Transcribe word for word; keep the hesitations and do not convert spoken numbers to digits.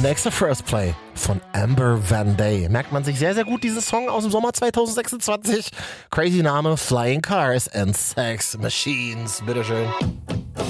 Und der nächste First Play von Amber Van Day. Merkt man sich sehr, sehr gut, diesen Song aus dem Sommer zwanzig sechsundzwanzig. Crazy Name, Flying Cars and Sex Machines. Bitteschön.